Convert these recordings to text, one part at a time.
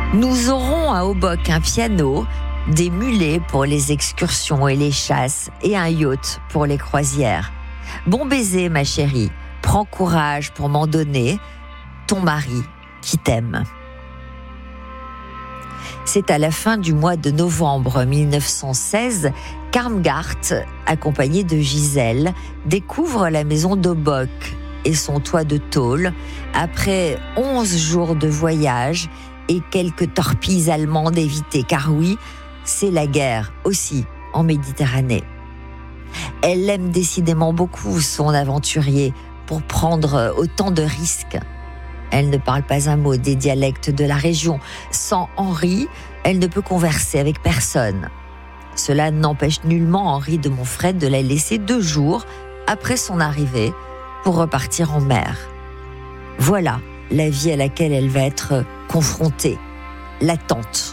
Nous aurons à Obock un piano, des mulets pour les excursions et les chasses et un yacht pour les croisières. Bon baiser, ma chérie. Prends courage pour m'en donner. Ton mari qui t'aime. C'est à la fin du mois de novembre 1916 qu'Armgart, accompagné de Gisèle, découvre la maison d'Obock et son toit de tôle après 11 jours de voyage et quelques torpilles allemandes évitées, car oui, c'est la guerre aussi en Méditerranée. Elle aime décidément beaucoup son aventurier pour prendre autant de risques. Elle ne parle pas un mot des dialectes de la région. Sans Henri, elle ne peut converser avec personne. Cela n'empêche nullement Henri de Montfred de la laisser 2 jours après son arrivée pour repartir en mer. Voilà la vie à laquelle elle va être confrontée, l'attente.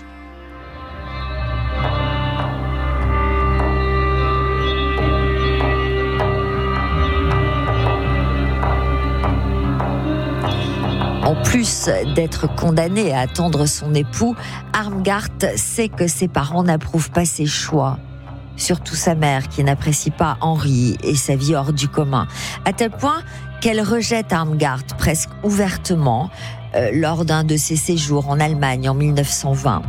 En plus d'être condamnée à attendre son époux, Armgart sait que ses parents n'approuvent pas ses choix. Surtout sa mère qui n'apprécie pas Henri et sa vie hors du commun. À tel point qu'elle rejette Armgart presque ouvertement lors d'un de ses séjours en Allemagne en 1920.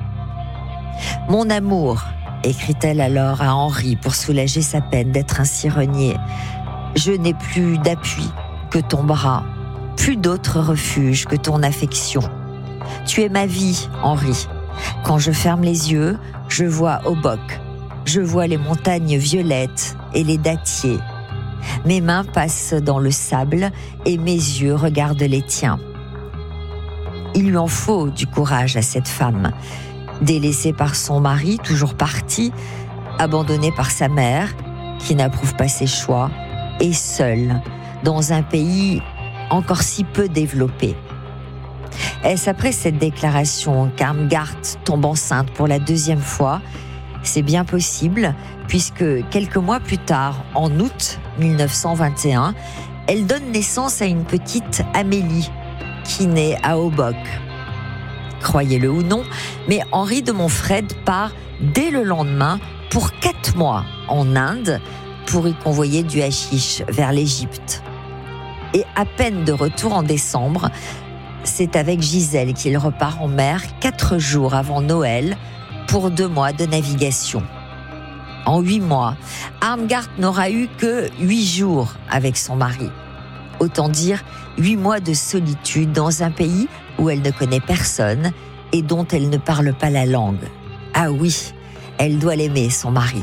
« Mon amour », écrit-elle alors à Henri pour soulager sa peine d'être ainsi renié, « je n'ai plus d'appui que ton bras. Plus d'autre refuge que ton affection. Tu es ma vie, Henri. Quand je ferme les yeux, je vois Obock. Je vois les montagnes violettes et les dattiers. Mes mains passent dans le sable et mes yeux regardent les tiens. » Il lui en faut du courage à cette femme. Délaissée par son mari, toujours parti, abandonnée par sa mère, qui n'approuve pas ses choix, et seule, dans un pays encore si peu développé. Est-ce après cette déclaration qu'Armgart tombe enceinte pour la 2e fois ? C'est bien possible, puisque quelques mois plus tard, en août 1921, elle donne naissance à une petite Amélie, qui naît à Obock. Croyez-le ou non, mais Henri de Montfred part dès le lendemain pour 4 mois en Inde pour y convoyer du hashish vers l'Égypte. Et à peine de retour en décembre, c'est avec Gisèle qu'il repart en mer 4 jours avant Noël pour 2 mois de navigation. En 8 mois, Armgart n'aura eu que 8 jours avec son mari. Autant dire 8 mois de solitude dans un pays où elle ne connaît personne et dont elle ne parle pas la langue. Ah oui, elle doit l'aimer, son mari.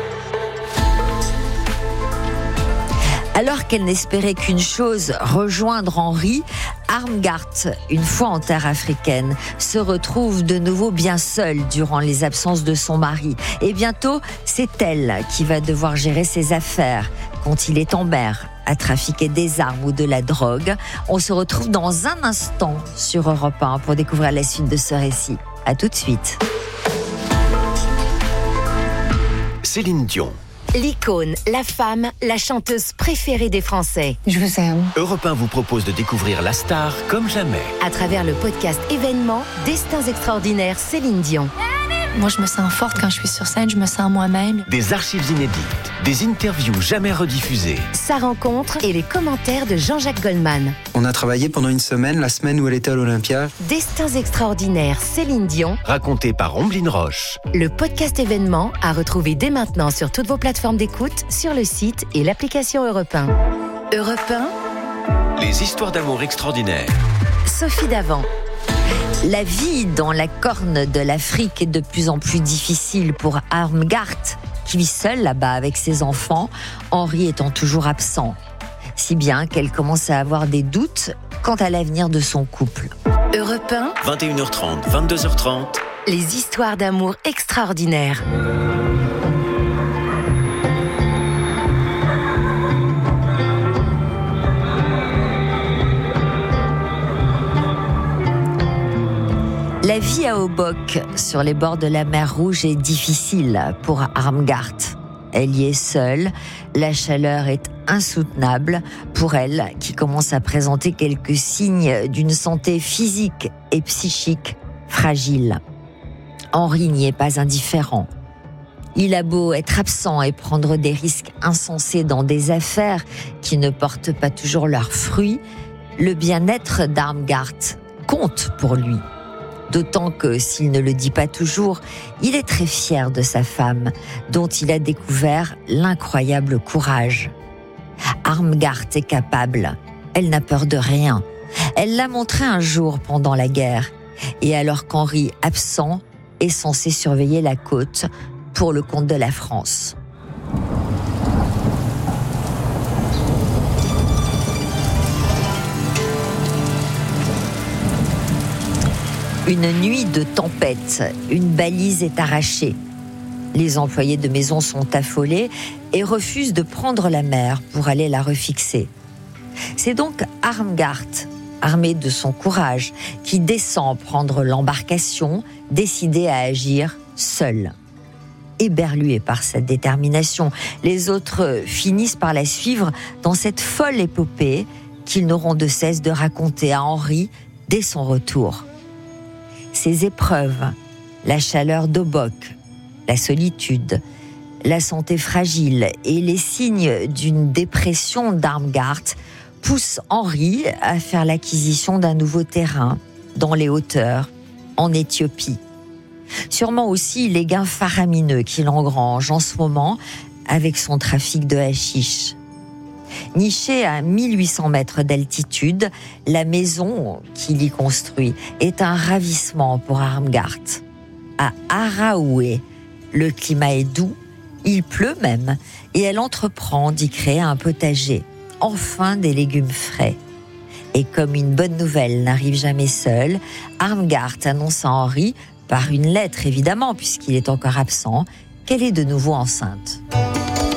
Alors qu'elle n'espérait qu'une chose, rejoindre Henri, Armgart, une fois en terre africaine, se retrouve de nouveau bien seule durant les absences de son mari. Et bientôt, c'est elle qui va devoir gérer ses affaires quand il est en mer, à trafiquer des armes ou de la drogue. On se retrouve dans un instant sur Europe 1 pour découvrir la suite de ce récit. À tout de suite. Céline Dion. L'icône, la femme, la chanteuse préférée des Français. Je vous aime. Europe 1 vous propose de découvrir la star comme jamais. À travers le podcast événement Destins extraordinaires Céline Dion. Moi, je me sens forte quand je suis sur scène, je me sens moi-même. Des archives inédites, des interviews jamais rediffusées. Sa rencontre et les commentaires de Jean-Jacques Goldman. On a travaillé pendant une semaine, la semaine où elle était à l'Olympia. Destins extraordinaires Céline Dion. Raconté par Omblin Roche. Le podcast événement à retrouver dès maintenant sur toutes vos plateformes d'écoute, sur le site et l'application Europe 1. Europe 1. Les histoires d'amour extraordinaires. Sophie Davant. La vie dans la corne de l'Afrique est de plus en plus difficile pour Armgart, qui vit seule là-bas avec ses enfants, Henri étant toujours absent. Si bien qu'elle commence à avoir des doutes quant à l'avenir de son couple. Europe 1. 21h30, 22h30. Les histoires d'amour extraordinaires. La vie à Obock, sur les bords de la mer Rouge, est difficile pour Armgart. Elle y est seule, la chaleur est insoutenable pour elle, qui commence à présenter quelques signes d'une santé physique et psychique fragile. Henri n'y est pas indifférent. Il a beau être absent et prendre des risques insensés dans des affaires qui ne portent pas toujours leurs fruits, le bien-être d'Armgard compte pour lui. D'autant que, s'il ne le dit pas toujours, il est très fier de sa femme, dont il a découvert l'incroyable courage. Armgard est capable, elle n'a peur de rien. Elle l'a montré un jour pendant la guerre, et alors qu'Henri, absent, est censé surveiller la côte pour le compte de la France. Une nuit de tempête, une balise est arrachée. Les employés de maison sont affolés et refusent de prendre la mer pour aller la refixer. C'est donc Armgard, armé de son courage, qui descend prendre l'embarcation, décidé à agir seul. Éberlués par sa détermination, les autres finissent par la suivre dans cette folle épopée qu'ils n'auront de cesse de raconter à Henri dès son retour. Ces épreuves, la chaleur d'Obock, la solitude, la santé fragile et les signes d'une dépression d'Armgard poussent Henri à faire l'acquisition d'un nouveau terrain dans les hauteurs, en Éthiopie. Sûrement aussi les gains faramineux qu'il engrange en ce moment avec son trafic de hashish. Nichée à 1800 mètres d'altitude, la maison qu'il y construit est un ravissement pour Armgard. À Araoué, le climat est doux, il pleut même, et elle entreprend d'y créer un potager. Enfin des légumes frais. Et comme une bonne nouvelle n'arrive jamais seule, Armgard annonce à Henri, par une lettre évidemment puisqu'il est encore absent, qu'elle est de nouveau enceinte.